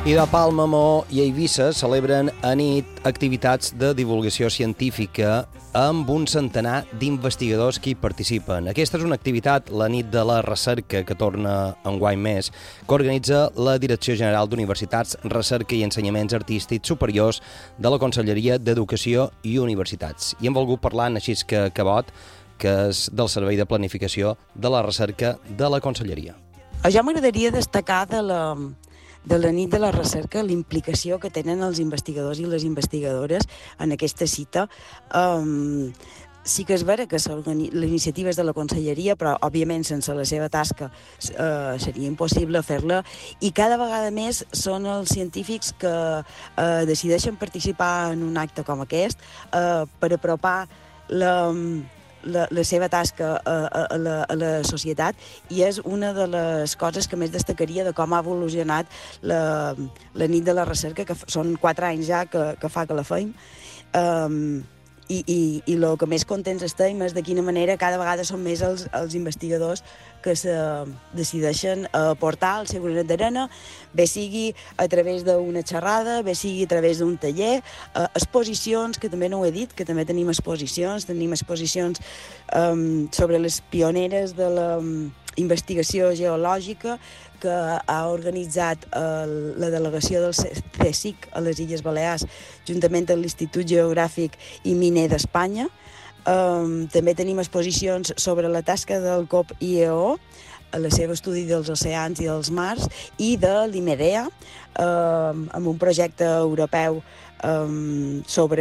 I de Palma, Maó i Eivissa celebren a nit activitats de divulgació científica amb un centenar d'investigadors que hi participen. Aquesta és una activitat, la nit de la recerca, que torna enguany més, que organitza la Direcció General d'Universitats, Recerca i Ensenyaments Artístics Superiors de la Conselleria d'Educació i Universitats. I hem volgut parlar amb Narcís Cabot, que és del Servei de Planificació de la Recerca de la Conselleria. A jo m'agradaria destacar de la nit de la recerca l'implicació que tenen els investigadors i les investigadores en aquesta cita. Sí que és vera que l'iniciativa és de la Conselleria, però òbviament sense la seva tasca seria impossible fer-la, i cada vegada més són els científics que decideixen participar en un acte com aquest per apropar la seva tasca a la societat, i és una de les coses que més destacaria de com ha evolucionat la nit de la recerca, que són 4 anys ja que fa que la fem. I el que més contents estem és de quina manera cada vegada són més els investigadors que se decideixen a portar el seu granet d'arena, bé sigui a través d'una xerrada, bé sigui a través d'un taller, exposicions, que també no ho he dit, que també tenim exposicions sobre les pioneres de la investigació geològica que ha organitzat la delegació del CSIC a les Illes Balears, juntament amb l'Institut Geogràfic i Miner d'Espanya. També tenim exposicions sobre la tasca del COP-IEO, el seu estudi dels oceans i dels mars, i de l'IMEDEA, amb un projecte europeu sobre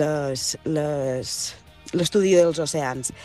l'estudi dels oceans.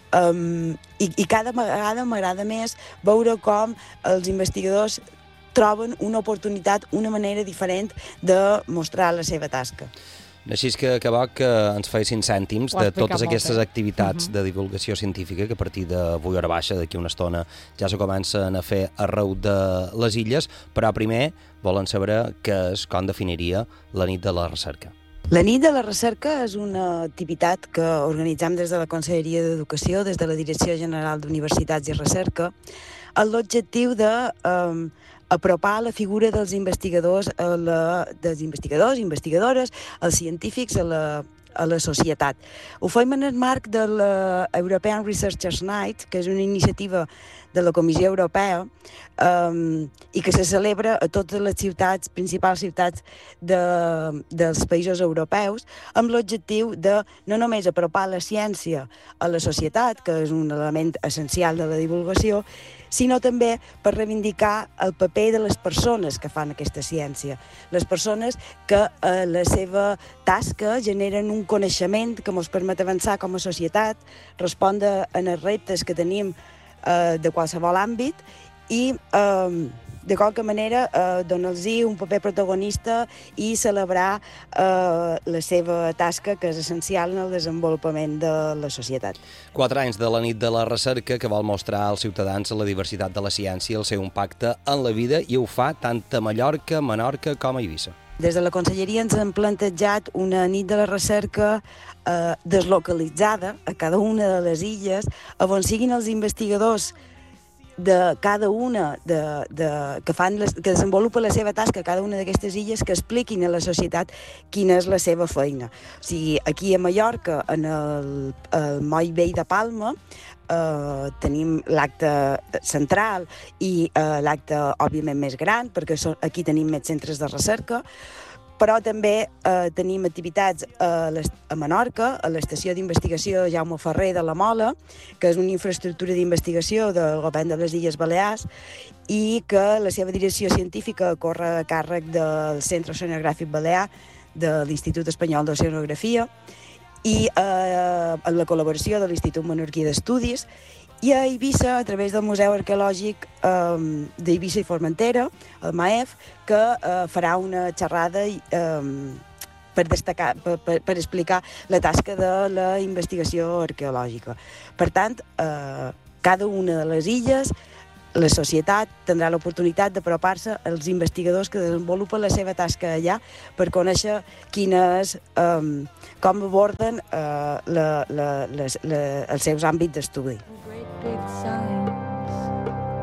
I cada vegada m'agrada més veure com els investigadors troben una oportunitat, una manera diferent de mostrar la seva tasca. Narcís Cabot, que ens feia 5 cèntims de totes aquestes activitats de divulgació científica que a partir d'avui hora baixa, d'aquí una estona, ja se comencen a fer arreu de les illes, però primer volen saber com definiria la nit de la recerca. La nit de la recerca és una activitat que organitzem des de la Conselleria d'Educació, des de la Direcció General d'Universitats i Recerca, amb l'objectiu d'apropar la figura dels investigadors, investigadores, els científics a la societat. Ho fem en el marc de la European Researchers Night, que és una iniciativa de la Comissió Europea i que se celebra a totes les principals ciutats dels països europeus, amb l'objectiu de no només apropar la ciència a la societat, que és un element essencial de la divulgació, sinó també per reivindicar el paper de les persones que fan aquesta ciència. Les persones que a la seva tasca generen un coneixement que ens permet avançar com a societat, respondre als reptes que tenim de qualsevol àmbit i de qualque manera donar-los un paper protagonista i celebrar la seva tasca, que és essencial en el desenvolupament de la societat. 4 anys de la nit de la recerca que vol mostrar als ciutadans la diversitat de la ciència i el seu impacte en la vida, i ho fa tant a Mallorca, Menorca com a Eivissa. Des de la Conselleria ens hem plantejat una nit de la recerca deslocalitzada a cada una de les illes, on siguin els investigadors de cada una que desenvolupa la seva tasca a cada una d'aquestes illes, que expliquin a la societat quina és la seva feina. O sigui, aquí a Mallorca, en el moll vell de Palma, tenim l'acte central i l'acte òbviament més gran, perquè aquí tenim més centres de recerca, però també tenim activitats a Menorca, a l'estació d'investigació Jaume Ferrer de la Mola, que és una infraestructura d'investigació del govern de les Illes Balears i que la seva direcció científica corre a càrrec del Centre Oceanogràfic Balear de l'Institut Espanyol d'Oceanografia i amb la col·laboració de l'Institut Menorquí d'Estudis, i a Eivissa, a través del Museu Arqueològic d'Eivissa i Formentera, el MAEF, que farà una xerrada per explicar la tasca de la investigació arqueològica. Per tant, cada una de les illes, la societat tindrà l'oportunitat d'apropar-se als investigadors que desenvolupen la seva tasca allà per conèixer com aborden els seus àmbits d'estudi.